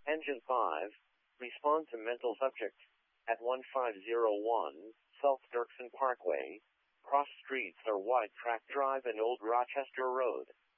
Engine 5, respond to mental subject. At 1501 South Dirksen Parkway, cross streets are Wide Track Drive and Old Rochester Road.